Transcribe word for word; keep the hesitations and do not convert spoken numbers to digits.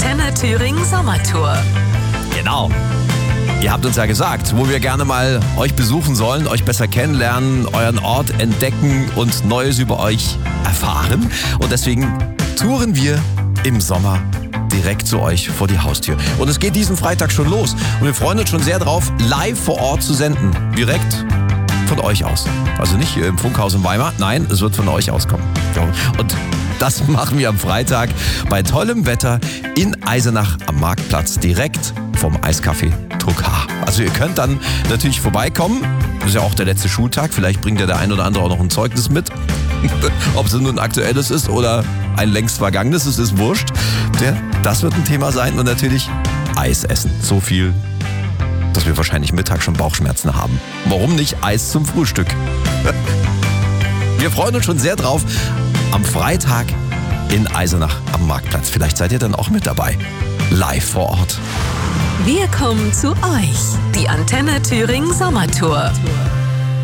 Antenne Thüringen Sommertour. Genau. Ihr habt uns ja gesagt, wo wir gerne mal euch besuchen sollen, euch besser kennenlernen, euren Ort entdecken und Neues über euch erfahren. Und deswegen touren wir im Sommer direkt zu euch vor die Haustür. Und es geht diesen Freitag schon los. Und wir freuen uns schon sehr drauf, live vor Ort zu senden. Direkt von euch aus. Also nicht hier im Funkhaus in Weimar. Nein, es wird von euch auskommen. Und das machen wir am Freitag bei tollem Wetter in Eisenach am Marktplatz, direkt vom Eiscafé Tokar. Also ihr könnt dann natürlich vorbeikommen. Das ist ja auch der letzte Schultag. Vielleicht bringt ja der ein oder andere auch noch ein Zeugnis mit. Ob es nun ein aktuelles ist oder ein längst vergangenes, es ist wurscht. Das wird ein Thema sein und natürlich Eis essen. So viel, dass wir wahrscheinlich Mittag schon Bauchschmerzen haben. Warum nicht Eis zum Frühstück? Wir freuen uns schon sehr drauf am Freitag in Eisenach am Marktplatz. Vielleicht seid ihr dann auch mit dabei. Live vor Ort. Wir kommen zu euch. Die Antenne Thüringen Sommertour.